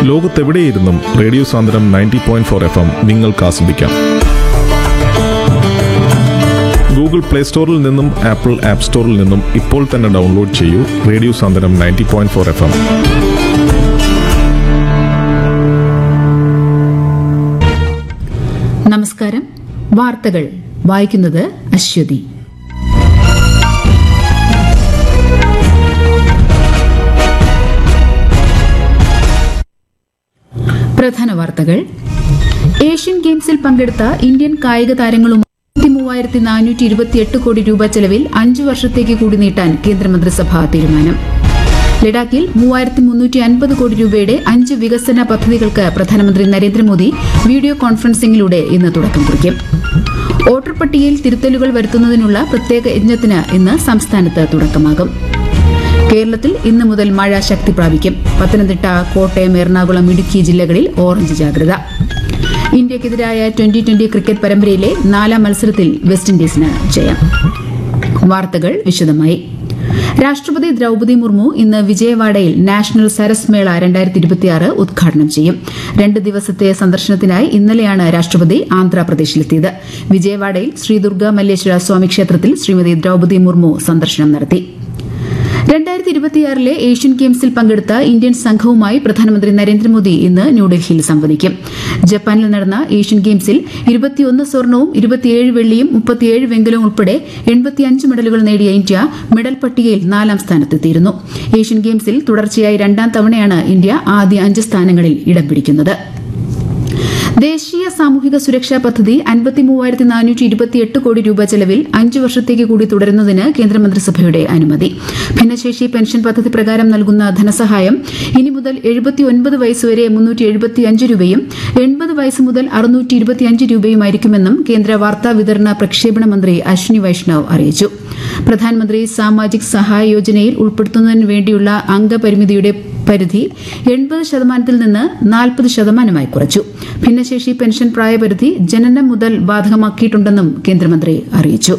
ലോകത്തെവിടെയിരുന്നും radio Sandram 90.4 FM നിങ്ങൾക്ക് ആസ്വദിക്കാം. Google play സ്റ്റോറിൽ നിന്നും ആപ്പിൾ ആപ്പ് സ്റ്റോറിൽ നിന്നും ഇപ്പോൾ തന്നെ ഡൗൺലോഡ് ചെയ്യൂ റേഡിയോ സാന്ദ്രം 90.4 FM. നമസ്കാരം. വാർത്തകൾ വായിക്കുന്നത് അശ്വതി. പ്രധാന വാർത്തകൾ. ഏഷ്യൻ ഗെയിംസിൽ പങ്കെടുത്ത ഇന്ത്യൻ കായിക താരങ്ങളുമായി 3428 കോടി രൂപ ചെലവിൽ 5 വർഷത്തേക്ക് കൂടി നീട്ടാൻ കേന്ദ്രമന്ത്രിസഭ തീരുമാനം. ലഡാക്കിൽ 3350 കോടി രൂപയുടെ 5 വികസന പദ്ധതികൾക്ക് പ്രധാനമന്ത്രി നരേന്ദ്രമോദി വീഡിയോ കോൺഫറൻസിംഗിലൂടെ ഇന്ന് തുടക്കം കുറിക്കും. വോട്ടർ പട്ടികയിൽ തിരുത്തലുകൾ വരുത്തുന്നതിനുള്ള പ്രത്യേക യജ്ഞത്തിന് ഇന്ന് സംസ്ഥാനത്ത് തുടക്കമാകും. കേരളത്തിൽ ഇന്ന് മുതൽ മഴ ശക്തി പ്രാപിക്കും. പത്തനംതിട്ട, കോട്ടയം, എറണാകുളം, ഇടുക്കി ജില്ലകളിൽ ഓറഞ്ച് ജാഗ്രത. ഇന്ത്യക്കെതിരായ 2020 ക്രിക്കറ്റ് പരമ്പരയിലെ 4ാം മത്സരത്തിൽ വെസ്റ്റ് ഇൻഡീസിന് ജയം. വാർത്തകൾ വിശദമായി. രാഷ്ട്രപതി ദ്രൌപദി മുർമു ഇന്ന് വിജയവാഡയിൽ നാഷണൽ സരസ് മേള 2026 ഉദ്ഘാടനം ചെയ്യും. 2 ദിവസത്തെ സന്ദർശനത്തിനായി ഇന്നലെയാണ് രാഷ്ട്രപതി ആന്ധ്രാപ്രദേശിലെത്തിയത്. വിജയവാഡയിൽ ശ്രീ ദുർഗ മല്ലേശ്വര സ്വാമി ക്ഷേത്രത്തിൽ ശ്രീമതി ദ്രൌപദി മുർമു സന്ദർശനം നടത്തി. 2026 ഏഷ്യൻ ഗെയിംസിൽ പങ്കെടുത്ത ഇന്ത്യൻ സംഘവുമായി പ്രധാനമന്ത്രി നരേന്ദ്രമോദി ഇന്ന് ന്യൂഡൽഹിയിൽ സംവദിക്കും. ജപ്പാനിൽ നടന്ന ഏഷ്യൻ ഗെയിംസിൽ 21 സ്വർണവും 27 വെള്ളിയും 37 വെങ്കലവും ഉൾപ്പെടെ 85 മെഡലുകൾ നേടിയ ഇന്ത്യ മെഡൽ പട്ടികയിൽ 4ാം സ്ഥാനത്തെത്തിയിരുന്നു. ഏഷ്യൻ ഗെയിംസിൽ തുടർച്ചയായി 2ാം തവണയാണ് ഇന്ത്യ ആദ്യ 5 സ്ഥാനങ്ങളിൽ ഇടം പിടിക്കുന്നത്. ദേശീയ സാമൂഹിക സുരക്ഷാ പദ്ധതി 53,428 കോടി രൂപ ചെലവിൽ 5 വർഷത്തേക്ക് കൂടി തുടരുന്നതിന് കേന്ദ്രമന്ത്രിസഭയുടെ അനുമതി. ഭിന്നശേഷി പെൻഷൻ പദ്ധതി പ്രകാരം നൽകുന്ന ധനസഹായം ഇനി മുതൽ 79 വയസ്സുവരെ 375 രൂപയും 80 വയസ്സ് മുതൽ 625 രൂപയുമായിരിക്കുമെന്നും കേന്ദ്ര വാർത്താ വിതരണ പ്രക്ഷേപണ മന്ത്രി അശ്വിനി വൈഷ്ണവ് അറിയിച്ചു. പ്രധാനമന്ത്രി സാമാജിക് സഹായ യോജനയിൽ ഉൾപ്പെടുത്തുന്നതിന് വേണ്ടിയുള്ള അംഗപരിമിതിയുടെ പരിധി 80% നിന്ന് 40% കുറച്ചു. ഭിന്നശേഷി പെൻഷൻ പ്രായപരിധി ജനനം മുതൽ ബാധകമാക്കിയിട്ടുണ്ടെന്നും കേന്ദ്രമന്ത്രി അറിയിച്ചു.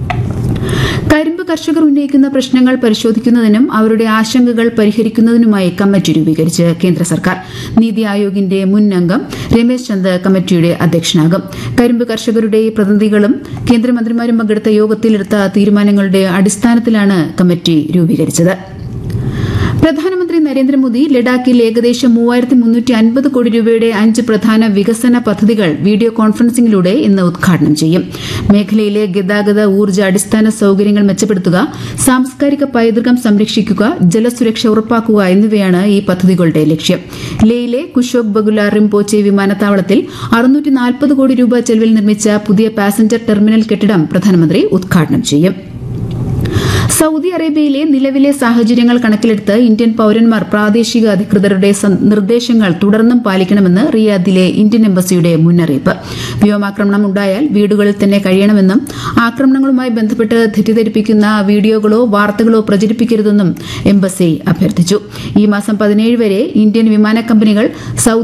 കരിമ്പ് കർഷകർ ഉന്നയിക്കുന്ന പ്രശ്നങ്ങൾ പരിശോധിക്കുന്നതിനും അവരുടെ ആശങ്കകൾ പരിഹരിക്കുന്നതിനുമായി കമ്മിറ്റി രൂപീകരിച്ച് കേന്ദ്ര സർക്കാർ. നീതി ആയോഗിന്റെ മുൻ അംഗം രമേശ് ചന്ദ് കമ്മിറ്റിയുടെ അധ്യക്ഷനാകും. കരിമ്പ് കർഷകരുടെ പ്രതിനിധികളും കേന്ദ്രമന്ത്രിമാരും പങ്കെടുത്ത യോഗത്തിലെടുത്ത തീരുമാനങ്ങളുടെ അടിസ്ഥാനത്തിലാണ് കമ്മിറ്റി രൂപീകരിച്ചത്. പ്രധാനമന്ത്രി നരേന്ദ്രമോദി ലഡാക്കിൽ ഏകദേശം 3350 കോടി രൂപയുടെ 5 പ്രധാന വികസന പദ്ധതികൾ വീഡിയോ കോൺഫറൻസിംഗിലൂടെ ഇന്ന് ഉദ്ഘാടനം ചെയ്യും. മേഖലയിലെ ഗതാഗത, ഊർജ്ജ, അടിസ്ഥാന സൌകര്യങ്ങൾ മെച്ചപ്പെടുത്തുക, സാംസ്കാരിക പൈതൃകം സംരക്ഷിക്കുക, ജലസുരക്ഷ ഉറപ്പാക്കുക എന്നിവയാണ് ഈ പദ്ധതികളുടെ ലക്ഷ്യം. ലേയിലെ കുശോക് ബഗുല റിംപോച്ചെ വിമാനത്താവളത്തിൽ 640 കോടി രൂപ ചെലവിൽ നിർമ്മിച്ച പുതിയ പാസഞ്ചർ ടെർമിനൽ കെട്ടിടം പ്രധാനമന്ത്രി ഉദ്ഘാടനം ചെയ്യും. സൌദി അറേബ്യയിലെ നിലവിലെ സാഹചര്യങ്ങൾ കണക്കിലെടുത്ത് ഇന്ത്യൻ പൌരന്മാർ പ്രാദേശിക അധികൃതരുടെ നിർദ്ദേശങ്ങൾ തുടർന്നും പാലിക്കണമെന്ന് റിയാദിലെ ഇന്ത്യൻ എംബസിയുടെ മുന്നറിയിപ്പ്. വ്യോമാക്രമണം ഉണ്ടായാൽ വീടുകളിൽ തന്നെ കഴിയണമെന്നും ആക്രമണങ്ങളുമായി ബന്ധപ്പെട്ട് തെറ്റിദ്ധരിപ്പിക്കുന്ന വീഡിയോകളോ വാർത്തകളോ പ്രചരിപ്പിക്കരുതെന്നും എംബസി അഭ്യർത്ഥിച്ചു. ഈ മാസം 17 വരെ ഇന്ത്യൻ വിമാന കമ്പനികൾ സൌദി